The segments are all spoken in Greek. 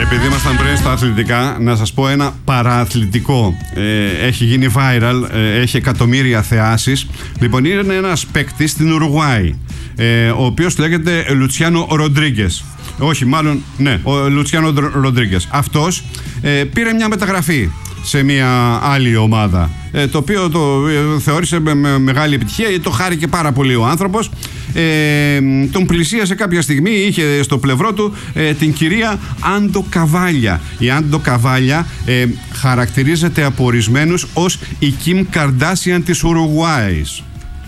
Επειδή ήμασταν πριν στα αθλητικά, να σας πω ένα παρααθλητικό. Έχει γίνει viral, έχει εκατομμύρια θεάσεις. Λοιπόν, είναι ένας παίκτης στην Ουρουγουάη, ο οποίος λέγεται Λουτσιάνο Ροντρίγκες. Όχι, μάλλον, ναι, ο Λουτσιάνο Ροντρίγκες. Αυτός πήρε μια μεταγραφή σε μια άλλη ομάδα, το οποίο το θεώρησε με μεγάλη επιτυχία, το χάρηκε πάρα πολύ ο άνθρωπος. Τον πλησίασε κάποια στιγμή, είχε στο πλευρό του την κυρία Άντο Καβάλια. Η Άντο Καβάλια χαρακτηρίζεται από ορισμένους ως η Kim Kardashian της Ουρουγουάης.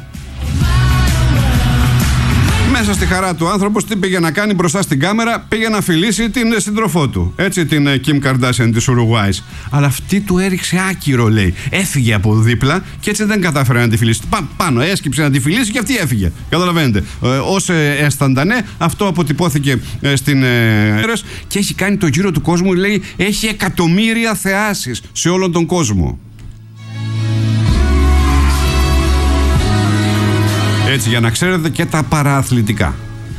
Μέσα στη χαρά του άνθρωπος τι πήγε να κάνει μπροστά στην κάμερα? Πήγε να φιλήσει την σύντροφό του, έτσι, την Kim Kardashian της Ουρουγουάης. Αλλά αυτή του έριξε άκυρο, λέει. Έφυγε από δίπλα και έτσι δεν κατάφερε να τη φιλήσει. Πάνω έσκυψε να τη φιλήσει και αυτή έφυγε. Καταλαβαίνετε. Ως αισθαντανέ, αυτό αποτυπώθηκε στην αίρες και έχει κάνει το γύρο του κόσμου, λέει. Έχει εκατομμύρια θεάσεις σε όλον τον κόσμο. Έτσι, για να ξέρετε και τα παρααθλητικά.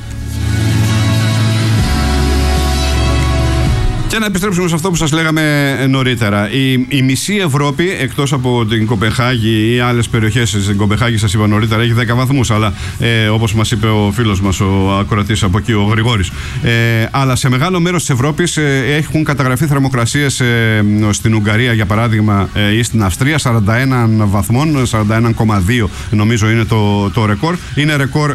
Και να επιστρέψουμε σε αυτό που σας λέγαμε νωρίτερα. Η μισή Ευρώπη, εκτός από την Κοπενχάγη ή άλλες περιοχές, στην Κοπενχάγη σας είπα νωρίτερα, έχει 10 βαθμούς, αλλά όπως μας είπε ο φίλος μας, ο ακροατής από εκεί, ο Γρηγόρης. Αλλά σε μεγάλο μέρος της Ευρώπης έχουν καταγραφεί θερμοκρασίες στην Ουγγαρία, για παράδειγμα, ή στην Αυστρία, 41 βαθμών, 41,2 νομίζω είναι το ρεκόρ. Είναι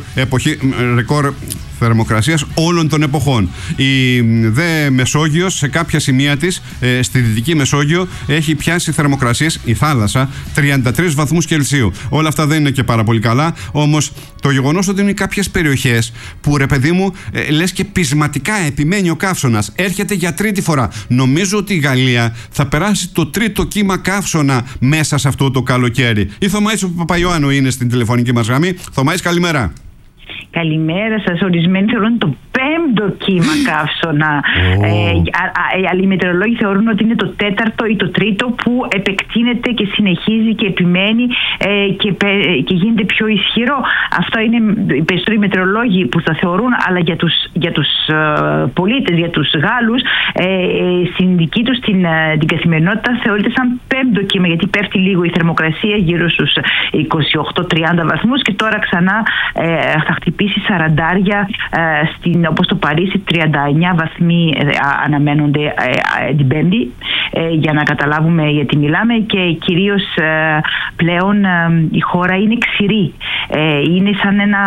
ρεκόρ θερμοκρασίας όλων των εποχών. Η δε Μεσόγειος, σε κάποια σημεία της, στη Δυτική Μεσόγειο, έχει πιάσει θερμοκρασίες, η θάλασσα, 33 βαθμούς Κελσίου. Όλα αυτά δεν είναι και πάρα πολύ καλά, όμως το γεγονός ότι είναι κάποιες περιοχές που, ρε παιδί μου, λες και πεισματικά επιμένει ο καύσωνας, έρχεται για τρίτη φορά. Νομίζω ότι η Γαλλία θα περάσει το τρίτο κύμα καύσωνα μέσα σε αυτό το καλοκαίρι. Η Θωμαΐς Παπαϊωάννου είναι στην τηλεφωνική μας γραμμή. Θωμαΐς, καλημέρα. Καλημέρα σας. Ορισμένοι θεωρούν το 5ο κύμα καύσωνα. Αλλά οι μετεωρολόγοι θεωρούν ότι είναι το 4ο ή το 3ο που επεκτείνεται και συνεχίζει και επιμένει και γίνεται πιο ισχυρό. Αυτό είναι οι περισσότεροι μετεωρολόγοι που θα θεωρούν, αλλά για τους πολίτες, για τους Γάλλους, στην δική τους την καθημερινότητα θεωρείται σαν 5ο κύμα, γιατί πέφτει λίγο η θερμοκρασία γύρω στους 28-30 βαθμούς και τώρα ξανά θα χτυπήσει 40, όπως το Παρίσι 39 βαθμοί αναμένονται την Πέμπτη, για να καταλάβουμε γιατί μιλάμε, και κυρίως πλέον η χώρα είναι ξηρή. Είναι σαν ένα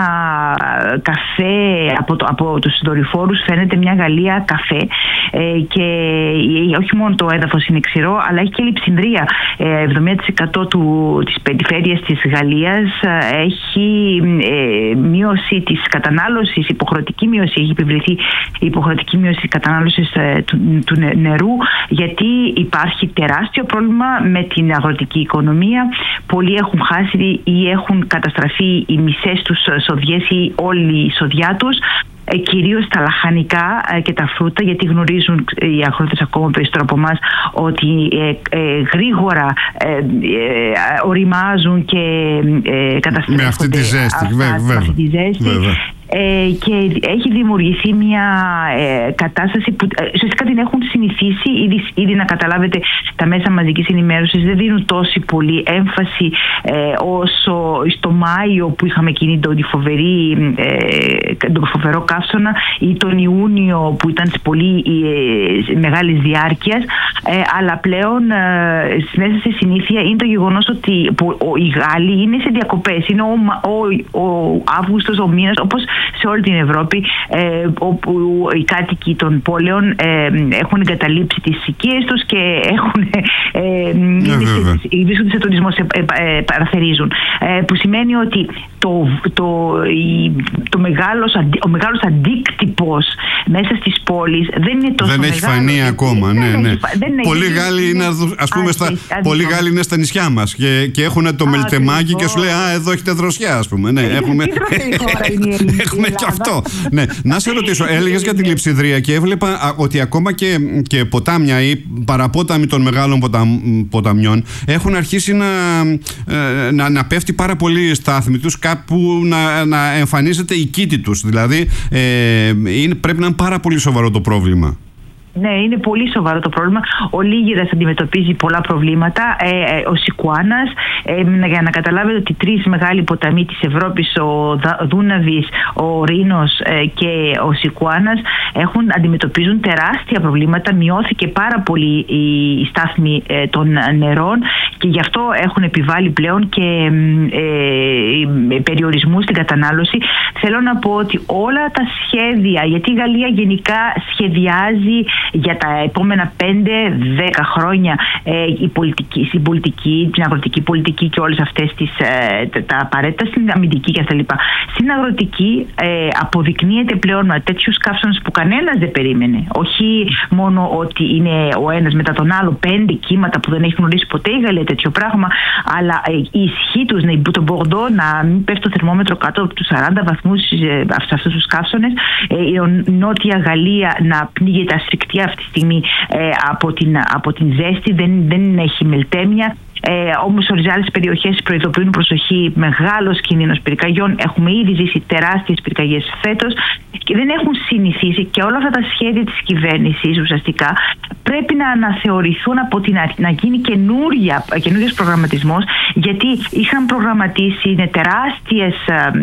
καφέ, από τους δορυφόρους φαίνεται μια Γαλλία καφέ, και όχι μόνο το έδαφος είναι ξηρό, αλλά έχει και λειψινδρία. 70% της περιφέρειας της Γαλλίας έχει μείωση της κατανάλωσης, υποχρεωτική μείωση, έχει επιβληθεί η υποχρεωτική μείωση της κατανάλωσης του νερού, γιατί υπάρχει τεράστιο πρόβλημα με την αγροτική οικονομία. Πολλοί έχουν χάσει ή έχουν καταστραφεί οι μισές τους σοδιές ή όλη η σοδιά τους, κυρίως τα λαχανικά και τα φρούτα, γιατί γνωρίζουν οι αγρότες ακόμα περισσότερο από εμάς ότι γρήγορα οριμάζουν και καταστρέφονται. Με αυτή τη ζέστη, βέβαια. Και έχει δημιουργηθεί μια κατάσταση που ουσιαστικά την έχουν συνηθίσει ήδη, να καταλάβετε. Τα μέσα μαζικής ενημέρωσης δεν δίνουν τόση πολύ έμφαση όσο στο Μάιο που είχαμε εκείνη τον φοβερό καύσωνα, ή τον Ιούνιο που ήταν πολύ μεγάλης διάρκειας, αλλά πλέον μέσα σε συνήθεια είναι το γεγονός ότι οι Γάλλοι είναι σε διακοπές. Είναι ο Αύγουστος ο μήνας, όπως σε όλη την Ευρώπη, όπου οι κάτοικοι των πόλεων έχουν εγκαταλείψει τις οικίες τους και βρίσκονται σε τουρισμό, παραθερίζουν. Που σημαίνει ότι ο μεγάλος αντίκτυπος μέσα στις πόλεις δεν είναι τόσο μεγάλο. Δεν έχει φανεί ακόμα. Πολλοί Γάλλοι είναι, ας πούμε, πολλοί Γάλλοι είναι στα νησιά μας και έχουν το μελτεμάκι και σου λέει εδώ έχετε δροσιά, ας πούμε. Ναι, έχουμε και αυτό. Ναι. Να σε ρωτήσω, έλεγες για τη λειψιδρία και έβλεπα ότι ακόμα και ποτάμια ή παραπόταμοι των μεγάλων ποταμιών έχουν αρχίσει να πέφτει πάρα πολύ στα άθμη τους, κάπου να εμφανίζεται η κήτη τους. Δηλαδή πρέπει να είναι πάρα πολύ σοβαρό το πρόβλημα. Ναι, είναι πολύ σοβαρό το πρόβλημα. Ο Λίγηρας αντιμετωπίζει πολλά προβλήματα. Ο Σικουάνας, για να καταλάβετε ότι 3 μεγάλοι ποταμοί της Ευρώπης, ο Δούναβης, ο Ρήνος και ο Σικουάνας, αντιμετωπίζουν τεράστια προβλήματα. Μειώθηκε πάρα πολύ η στάθμη των νερών και γι' αυτό έχουν επιβάλει πλέον και περιορισμούς στην κατανάλωση. Θέλω να πω ότι όλα τα σχέδια, γιατί η Γαλλία γενικά σχεδιάζει για τα επόμενα 5-10 χρόνια στην πολιτική, την αγροτική πολιτική και όλες αυτές τα απαραίτητα, στην αμυντική κτλ. Στην αγροτική αποδεικνύεται πλέον με τέτοιους καύσονες που κανένας δεν περίμενε. Όχι μόνο ότι είναι ο ένας μετά τον άλλο 5 κύματα που δεν έχει γνωρίσει ποτέ η Γαλλία τέτοιο πράγμα, αλλά η ισχύ τους, το Μπορντό να μην πέφτει το θερμόμετρο κάτω από τους 40 βαθμούς σε αυτούς τους καύσονες, η Νότια Γαλλία να πνίγεται ασφικτία αυτή τη στιγμή από την ζέστη, δεν έχει μελτέμια. Όμως σε άλλες περιοχές προειδοποιούν προσοχή, μεγάλος κίνδυνος πυρκαγιών. Έχουμε ήδη ζήσει τεράστιες πυρκαγιές φέτος και δεν έχουν συνηθίσει, και όλα αυτά τα σχέδια της κυβέρνησης ουσιαστικά πρέπει να αναθεωρηθούν από να γίνει καινούριος προγραμματισμός, γιατί είχαν προγραμματίσει τεράστια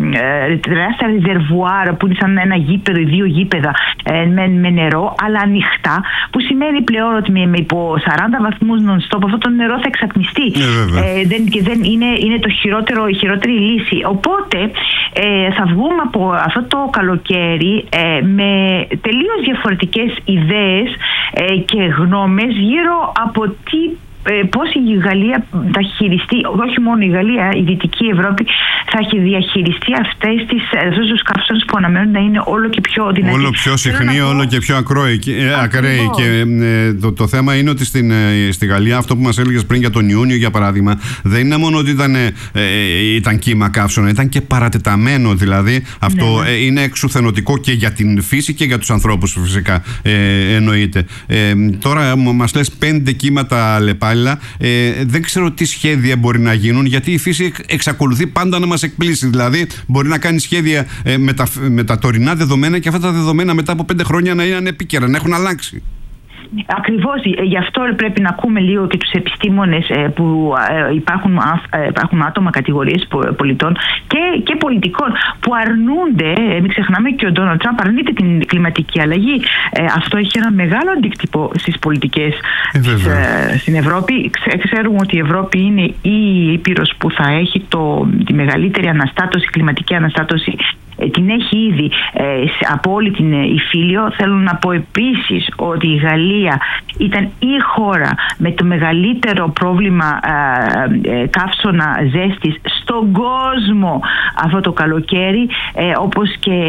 ρεζερβουάρ που είναι σαν ένα γήπεδο ή 2 γήπεδα με νερό, αλλά ανοιχτά, που σημαίνει πλέον ότι με υπό 40 βαθμούς non-stop αυτό το νερό θα εξατμιστεί. Και δεν είναι η χειρότερη λύση. Οπότε θα βγούμε από αυτό το καλοκαίρι με τελείως διαφορετικές ιδέες και γνώμες γύρω από πώς η Γαλλία θα χειριστεί, όχι μόνο η Γαλλία, η Δυτική Ευρώπη θα έχει διαχειριστεί αυτούς τους καύσονες που αναμένουν να είναι όλο και πιο δυνατοί. Όλο πιο συχνοί, όλο και πιο ακραίοι. Και το θέμα είναι ότι στη Γαλλία, αυτό που μας έλεγες πριν για τον Ιούνιο, για παράδειγμα, δεν είναι μόνο ότι ήταν κύμα καύσωνα, ήταν και παρατεταμένο. Δηλαδή αυτό είναι εξουθενωτικό και για την φύση και για τους ανθρώπους, φυσικά εννοείται. Τώρα μας λες 5 κύματα λεπάλια. Δεν ξέρω τι σχέδια μπορεί να γίνουν, γιατί η φύση εξακολουθεί πάντα να μας εκπλήσει. Δηλαδή, μπορεί να κάνει σχέδια με τα τωρινά δεδομένα και αυτά τα δεδομένα μετά από 5 χρόνια να είναι επίκαιρα, να έχουν αλλάξει. Ακριβώς, γι' αυτό πρέπει να ακούμε λίγο και τους επιστήμονες που υπάρχουν άτομα, κατηγορίες πολιτών και πολιτικών που αρνούνται. Μην ξεχνάμε και ο Ντόναλντ Τραμπ αρνείται την κλιματική αλλαγή. Αυτό έχει ένα μεγάλο αντίκτυπο στις πολιτικές στην Ευρώπη. Ξέρουμε ότι η Ευρώπη είναι η ήπειρος που θα έχει τη μεγαλύτερη κλιματική αναστάτωση. Την έχει ήδη από όλη την Ιφίλιο. Θέλω να πω επίσης ότι η Γαλλία ήταν η χώρα με το μεγαλύτερο πρόβλημα καύσωνα ζέστης στον κόσμο αυτό το καλοκαίρι, όπως και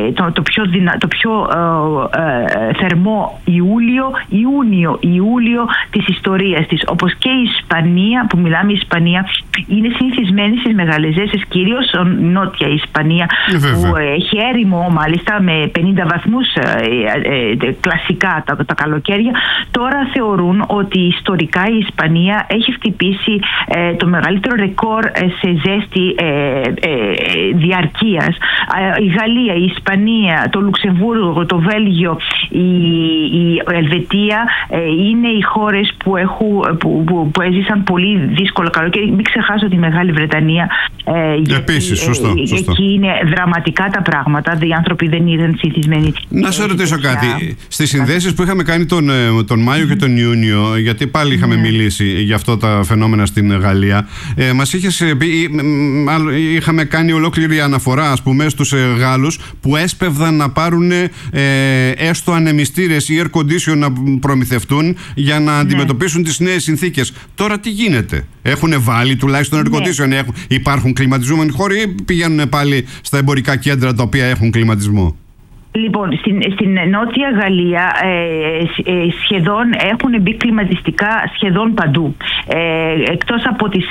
το πιο θερμό Ιούλιο της ιστορίας της, όπως και η Ισπανία, που μιλάμε, η Ισπανία είναι συνηθισμένη στις μεγάλες ζέστες, κυρίως νότια Ισπανία, που έχει έρημο μάλιστα με 50 βαθμούς κλασικά τα καλοκαίρια. Τώρα θεωρούν ότι ιστορικά η Ισπανία έχει χτυπήσει το μεγαλύτερο ρεκόρ σε ζέστη διαρκείας. Η Γαλλία, η Ισπανία, το Λουξεμβούργο, το Βέλγιο, η Ελβετία είναι οι χώρες που έζησαν πολύ δύσκολο καλοκαίρι. Μην ξεχάσω τη Μεγάλη Βρετανία. Επίσης, σωστό. Εκεί είναι δραματικά τα πράγματα. Οι άνθρωποι δεν ήταν συνηθισμένοι. Να σε ρωτήσω κάτι. Στις συνδέσεις που είχαμε κάνει τον Μάιο και τον Ιούνιο, γιατί πάλι είχαμε μιλήσει για αυτά τα φαινόμενα στην Γαλλία, μας είχες πει, είχαμε κάνει ολόκληρη αναφορά, ας πούμε, στους Γάλλους που έσπευδαν να πάρουν έστω ανεμιστήρες ή air condition να προμηθευτούν για να αντιμετωπίσουν τις νέες συνθήκες. Τώρα τι γίνεται? Έχουν βάλει τουλάχιστον air condition? Υπάρχουν κλιματιζόμενοι χώροι ή πηγαίνουν πάλι στα εμπορικά κέντρα τα οποία έχουν κλιματισμό? Λοιπόν, στην Νότια Γαλλία σχεδόν έχουν μπει κλιματιστικά σχεδόν παντού. Εκτός από τις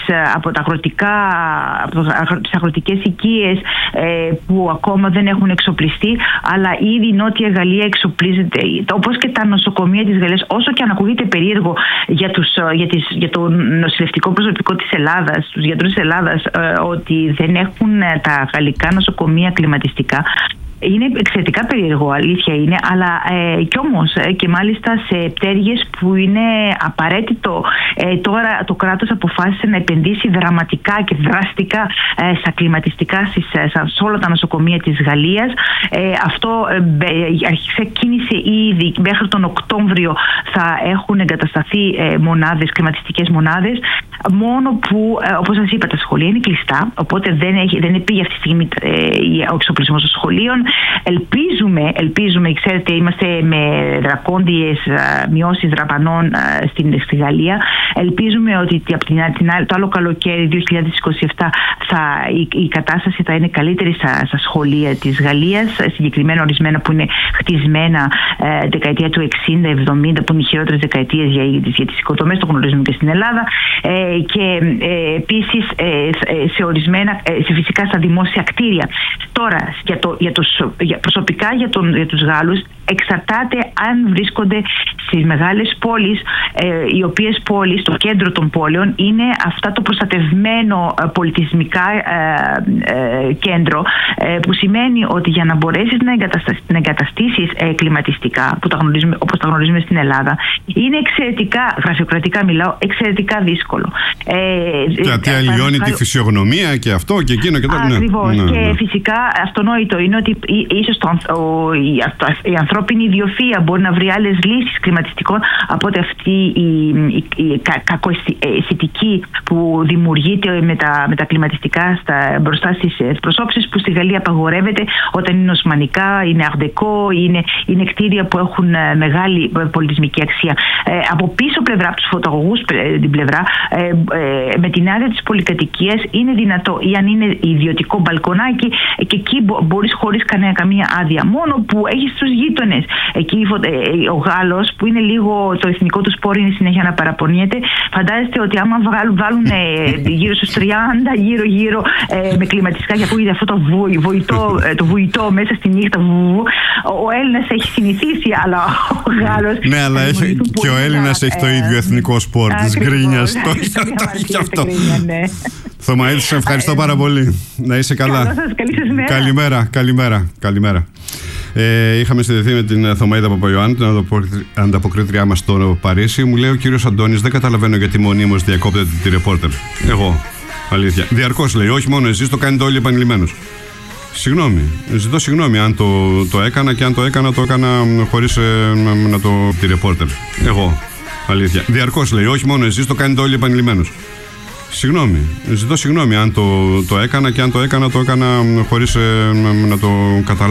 αγροτικές οικίες που ακόμα δεν έχουν εξοπλιστεί, αλλά ήδη η Νότια Γαλλία εξοπλίζεται, όπως και τα νοσοκομεία της Γαλλίας, όσο και αν ακούγεται περίεργο για το νοσηλευτικό προσωπικό της Ελλάδας, τους γιατρούς της Ελλάδας, ότι δεν έχουν τα γαλλικά νοσοκομεία κλιματιστικά. Είναι εξαιρετικά περίεργο, αλήθεια είναι, αλλά κι όμως και μάλιστα σε πτέρυγες που είναι απαραίτητο. Τώρα το κράτος αποφάσισε να επενδύσει δραματικά και δραστικά στα κλιματιστικά σε όλα τα νοσοκομεία της Γαλλίας. Αυτό ξεκίνησε ήδη, μέχρι τον Οκτώβριο θα έχουν εγκατασταθεί κλιματιστικές μονάδες, μόνο που, όπως σας είπα, τα σχολεία είναι κλειστά, οπότε δεν πήγε αυτή τη στιγμή ο εξοπλισμός των σχολείων. Ελπίζουμε, ξέρετε, είμαστε με δρακόντιες μειώσεις δραπανών στη Γαλλία. Ελπίζουμε ότι το άλλο καλοκαίρι 2027 η κατάσταση θα είναι καλύτερη στα σχολεία της Γαλλίας, συγκεκριμένα ορισμένα που είναι χτισμένα δεκαετία του 60-70, που είναι οι χειρότερες δεκαετίες για τις οικοδομές, το γνωρίζουμε και στην Ελλάδα, και επίσης φυσικά στα δημόσια κτίρια. Τώρα, προσωπικά για τους Γάλλους, εξαρτάται αν βρίσκονται στις μεγάλες πόλεις, οι οποίες πόλεις, το κέντρο των πόλεων, είναι αυτά το προστατευμένο πολιτισμικά κέντρο, που σημαίνει ότι για να μπορέσεις να εγκαταστήσεις κλιματιστικά, όπως τα γνωρίζουμε στην Ελλάδα, είναι εξαιρετικά, γραφειοκρατικά μιλάω, εξαιρετικά δύσκολο. Γιατί αλλοιώνει τη φυσιογνωμία και αυτό και εκείνο και το άλλο. Ακριβώς. Και φυσικά αυτονόητο είναι ότι ίσως η ανθρώπινη ιδιοφυΐα μπορεί να βρει άλλες λύσεις κλιματιστικών από ότι αυτή η κακοαισθητική που δημιουργείται με τα κλιματιστικά μπροστά στις προσώψεις, που στη Γαλλία απαγορεύεται όταν είναι οσμανικά, είναι αρντεκό, είναι κτίρια που έχουν μεγάλη πολιτισμική αξία. Από πίσω πλευρά, από τους φωτογωγούς την πλευρά, με την άδεια της πολυκατοικίας είναι δυνατό, ή αν είναι ιδιωτικό μπαλκονάκι, και εκεί μπορείς χωρίς καμία άδεια. Μόνο που έχεις τους γείτονες. Εκεί ο Γάλλος, που είναι λίγο το εθνικό του σπορ, είναι συνέχεια να παραπονιέται. Φαντάζεστε ότι άμα βάλουν γύρω στους 30 γύρω με κλιματιστικά, και ακούγεται αυτό το βουητό μέσα στη νύχτα, ο Έλληνας έχει συνηθίσει, αλλά ο Γάλλος... Ναι, αλλά και ο Έλληνας έχει το ίδιο εθνικό σπορ της γκρίνιας. Αυτό. Θωμαίδη, σε ευχαριστώ πάρα πολύ. Να είσαι καλά. Καλημέρα. Είχαμε συνδεθεί με την Θωμαίδα Παπαϊωάννου, την ανταποκρίτριά μας στο Παρίσι. Μου λέει ο κύριος Αντώνης, δεν καταλαβαίνω γιατί μονίμως διακόπτεται τη ρεπόρτερ. Εγώ, αλήθεια. Διαρκώς λέει, όχι μόνο εσείς, το κάνετε όλοι επανειλημμένως. Συγγνώμη, ζητώ συγγνώμη αν το έκανα, και αν το έκανα χωρίς να το τη ρεπόρτερ. Εγώ, αλήθεια. Διαρκώς λέει, όχι μόνο εσείς, το κάνετε όλοι επανειλημμένως. Συγγνώμη, ζητώ συγγνώμη αν το έκανα, και αν το έκανα χωρίς να το καταλάβω.